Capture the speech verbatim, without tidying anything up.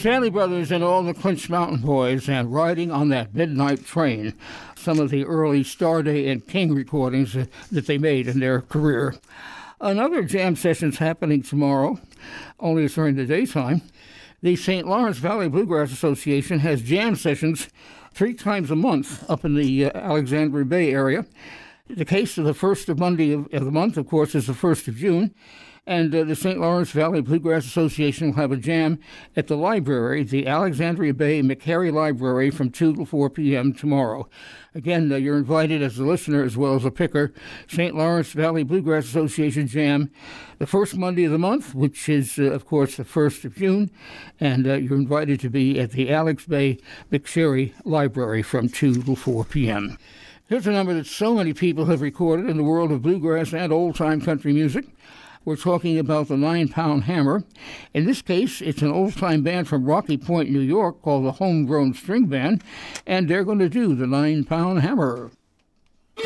Stanley Brothers and all the Clinch Mountain Boys and Riding on That Midnight Train, some of the early Starday and King recordings that they made in their career. Another jam session's happening tomorrow, only it's during the daytime. The Saint Lawrence Valley Bluegrass Association has jam sessions three times a month up in the uh, Alexandria Bay area. The case of the first of Monday of, of the month, of course, is the first of June. And uh, the Saint Lawrence Valley Bluegrass Association will have a jam at the library, the Alexandria Bay McCary Library, from two to four p.m. tomorrow. Again, uh, you're invited as a listener as well as a picker. Saint Lawrence Valley Bluegrass Association jam, the first Monday of the month, which is, uh, of course, the first of June. And uh, you're invited to be at the Alex Bay McCary Library from two to four p.m. Here's a number that so many people have recorded in the world of bluegrass and old-time country music. We're talking about the Nine Pound Hammer. In this case, it's an old-time band from Rocky Point, New York, called the Homegrown String Band, and they're going to do the Nine Pound Hammer.